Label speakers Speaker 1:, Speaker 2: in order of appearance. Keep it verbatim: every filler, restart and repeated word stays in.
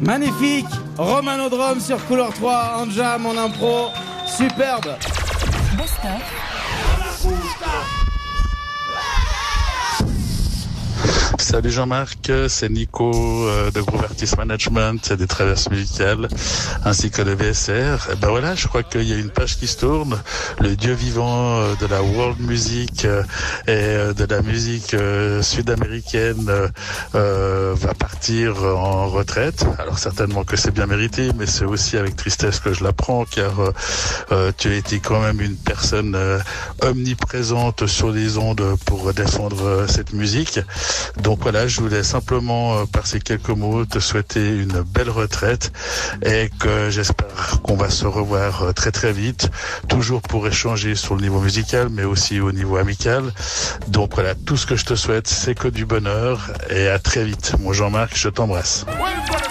Speaker 1: Magnifique. Romano Drum sur Couleur trois, en jam, en impro. Superbe.
Speaker 2: Salut Jean-Marc, c'est Nico euh, de Groove Artist Management, des Traverses Musicales, ainsi que de V S R. Et ben voilà, je crois qu'il y a une page qui se tourne. Le dieu vivant euh, de la world music euh, et euh, de la musique euh, sud-américaine euh, va partir en retraite. Alors certainement que c'est bien mérité, mais c'est aussi avec tristesse que je l'apprends, car euh, euh, tu as été quand même une personne euh, omniprésente sur les ondes pour défendre euh, cette musique. Donc voilà, je voulais simplement, euh, par ces quelques mots, te souhaiter une belle retraite et que j'espère qu'on va se revoir euh, très très vite, toujours pour échanger sur le niveau musical, mais aussi au niveau amical. Donc voilà, tout ce que je te souhaite, c'est que du bonheur et à très vite. Mon Jean-Marc, je t'embrasse.